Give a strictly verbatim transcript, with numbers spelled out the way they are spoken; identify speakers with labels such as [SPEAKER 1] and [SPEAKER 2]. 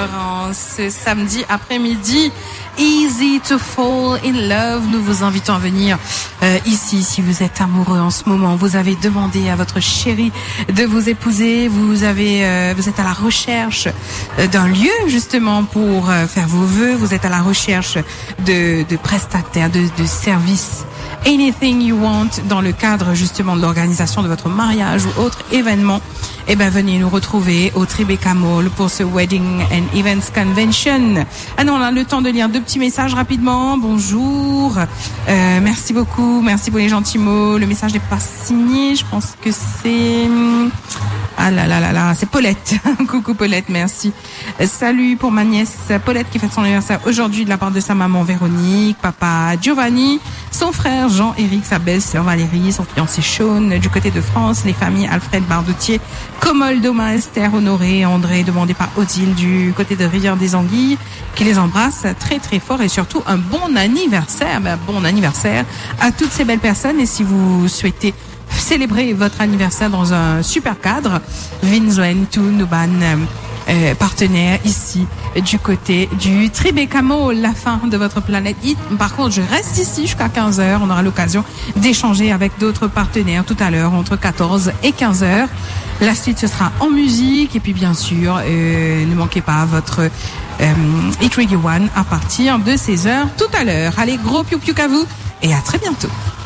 [SPEAKER 1] cœur en ce samedi après-midi. Easy to fall in love. Nous vous invitons à venir euh, ici si vous êtes amoureux en ce moment. Vous avez demandé à votre chéri de vous épouser. Vous avez, euh, vous êtes à la recherche euh, d'un lieu justement pour euh, faire vos vœux. Vous êtes à la recherche de, de prestataires, de, de services. Anything you want dans le cadre justement de l'organisation de votre mariage ou autre événement. Eh ben, venez nous retrouver au Tribeca Mall pour ce Wedding and Events Convention. Ah non, on a le temps de lire deux petits messages rapidement. Bonjour. Euh, merci beaucoup. Merci pour les gentils mots. Le message n'est pas signé. Je pense que c'est... Ah là là là là, c'est Paulette. Coucou Paulette, merci. Euh, salut pour ma nièce Paulette qui fête son anniversaire aujourd'hui de la part de sa maman Véronique, papa Giovanni, son frère Jean-Éric, sa belle-sœur Valérie, son fiancé Sean, du côté de France, les familles Alfred Bardoutier, Comol, Doma, Esther, Honoré, André, demandé par Odile du côté de Rivière des Anguilles, qui les embrasse très très fort et surtout un bon anniversaire, ben, bon anniversaire à toutes ces belles personnes. Et si vous souhaitez célébrer votre anniversaire dans un super cadre, Vinzuen, tout Nuban, euh, partenaire ici du côté du Tribeca Mall, la fin de votre planète hit. Par contre, je reste ici jusqu'à quinze heures. On aura l'occasion d'échanger avec d'autres partenaires tout à l'heure entre quatorze et quinze heures. La suite, ce sera en musique et puis bien sûr, euh, ne manquez pas votre euh, Hit Radio One à partir de seize heures tout à l'heure. Allez, gros piou piou à vous et à très bientôt.